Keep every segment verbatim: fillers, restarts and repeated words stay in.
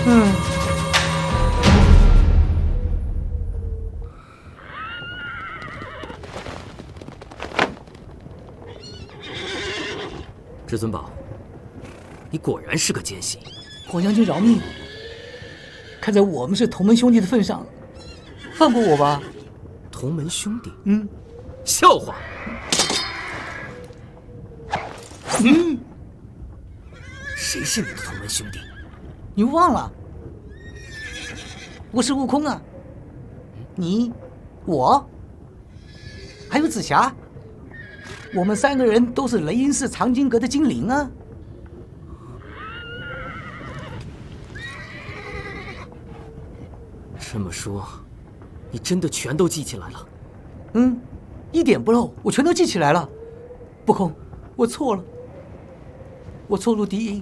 嗯。 至尊宝，你果然是个奸细。 黄将军饶命！看在我们是同门兄弟的份上，放过我吧。 同门兄弟？ 嗯。 笑话！ 嗯。 谁是你的同门兄弟？ 你忘了？我是悟空啊！你，我，还有紫霞，我们三个人都是雷音寺藏经阁的精灵啊！ 这么说，你真的全都记起来了？ 嗯，一点不漏，我全都记起来了。悟空，我错了，我错入敌营，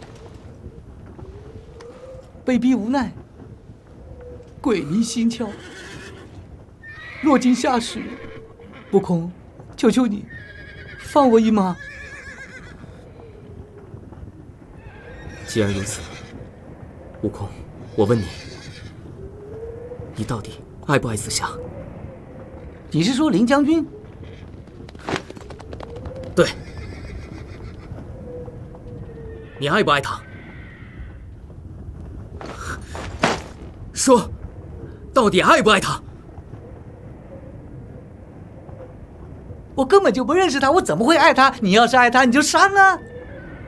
被逼无奈，鬼迷心窍，落井下石。悟空，求求你，放我一马。 既然如此，悟空，我问你，你到底爱不爱紫霞？ 你是说林将军？ 对，你爱不爱他？说，到底爱不爱他？ 我根本就不认识他，我怎么会爱他？你要是爱他，你就杀啊！